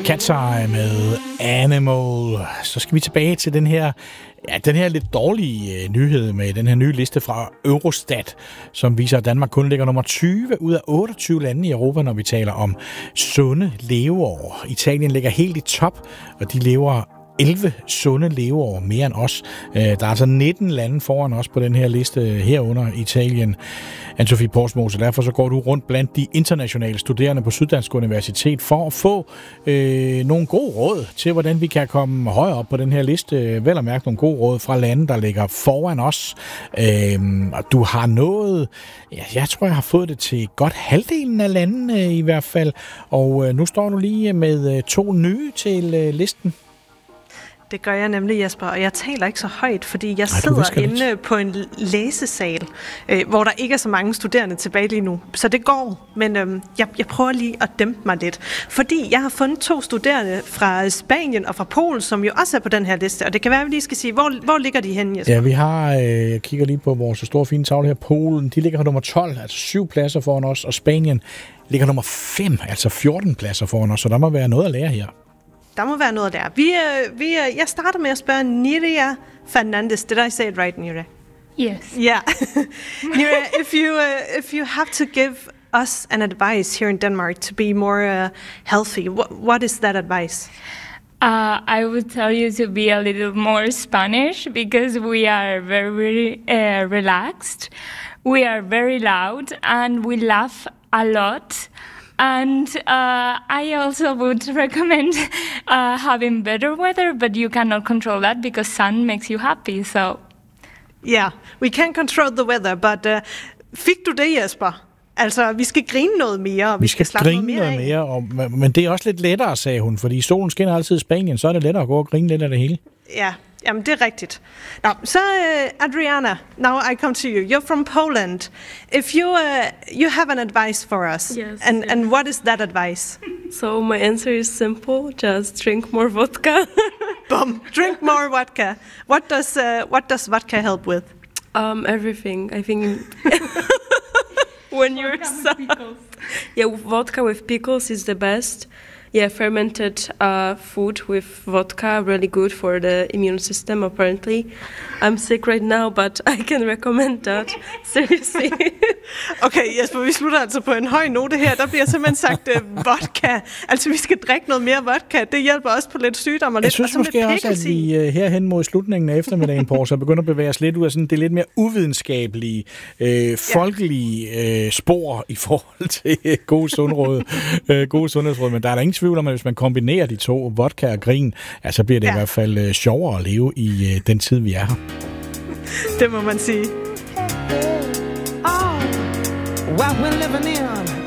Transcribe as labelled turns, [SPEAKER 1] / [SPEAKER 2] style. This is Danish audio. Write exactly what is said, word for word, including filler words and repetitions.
[SPEAKER 1] Cat's Eye med Animal. Så skal vi tilbage til den her, ja, den her lidt dårlige øh, nyhed med den her nye liste fra Eurostat, som viser, at Danmark kun ligger nummer tyve ud af otteogtyve lande i Europa, når vi taler om sunde leveår. Italien ligger helt i top, og de lever elleve sunde leveår mere end os. Der er altså nitten lande foran os på den her liste herunder Italien. Anne-Sophie Porsmose, derfor så går du rundt blandt de internationale studerende på Syddansk Universitet for at få øh, nogle gode råd til, hvordan vi kan komme højere op på den her liste. Vel at mærke nogle gode råd fra lande, der ligger foran os. Øh, og du har noget, ja, jeg tror, jeg har fået det til godt halvdelen af landene i hvert fald. Og øh, nu står du lige med øh, to nye til øh, listen.
[SPEAKER 2] Det gør jeg nemlig, Jesper, og jeg taler ikke så højt, fordi jeg Ej, sidder inde lidt på en læsesal, øh, hvor der ikke er så mange studerende tilbage lige nu. Så det går, men øh, jeg, jeg prøver lige at dæmpe mig lidt. Fordi jeg har fundet to studerende fra Spanien og fra Polen, som jo også er på den her liste. Og det kan være, at vi lige skal sige, hvor, hvor ligger de henne, Jesper?
[SPEAKER 1] Ja, vi har, øh, jeg kigger lige på vores store fine tavle her, Polen, de ligger nummer tolv, altså syv pladser foran os, og Spanien ligger nummer fem, altså fjorten pladser foran os, så der må være noget at lære her.
[SPEAKER 2] Der må være noget der. Vi, vi, jeg starter med at spørge Niria Fernandez. Did I say it right, Niria?
[SPEAKER 3] Yes.
[SPEAKER 2] Yeah. Niria, if you uh, if you have to give us an advice here in Denmark to be more uh, healthy, what what is that advice?
[SPEAKER 3] Uh, I would tell you to be a little more Spanish because we are very uh, relaxed, we are very loud, and we laugh a lot. And uh, I also would recommend uh, having better weather, but you cannot control that because sun makes you happy. So,
[SPEAKER 2] yeah, we can't control the weather, but uh, fik du det, Jesper? Altså, vi skal grine noget mere, og vi, vi skal, skal
[SPEAKER 1] grine
[SPEAKER 2] noget mere,
[SPEAKER 1] noget mere og, men det er også lidt lettere, sagde hun, fordi solen skinner altid i Spanien, så er det lettere at gå og grine lidt af det hele.
[SPEAKER 2] Ja, jamen det er rigtigt. Nå, så uh, Adriana, now I come to you. You're from Poland. If you uh, you have an advice for us,
[SPEAKER 4] yes,
[SPEAKER 2] and
[SPEAKER 4] yes.
[SPEAKER 2] and what is that advice?
[SPEAKER 4] So my answer is simple: just drink more vodka.
[SPEAKER 2] Boom! Drink more vodka. What does uh, what does vodka help with?
[SPEAKER 4] Um, everything. I think. When you're so yeah, vodka with pickles is the best. Yeah, fermented uh, food with vodka, really good for the immune system, apparently. I'm sick right now, but I can recommend that. Seriously.
[SPEAKER 2] Okay, Jesper, vi slutter altså på en høj note her. Der bliver simpelthen sagt uh, vodka. Altså, vi skal drikke noget mere vodka. Det hjælper også på lidt sygdom og lidt.
[SPEAKER 1] Jeg synes
[SPEAKER 2] og
[SPEAKER 1] måske også, at vi uh, herhen mod slutningen af eftermiddagen på, så begynder at bevæge os lidt ud af sådan det lidt mere uvidenskabelige, øh, folkelige øh, spor i forhold til øh, gode sundråd, øh, gode sundhedsråd. Men der er der ingen tvivl om, at hvis man kombinerer de to, vodka og grin, ja, så bliver det ja. i hvert fald øh, sjovere at leve i øh, den tid, vi er her.
[SPEAKER 2] Det må man sige.
[SPEAKER 5] Oh, what we're living in.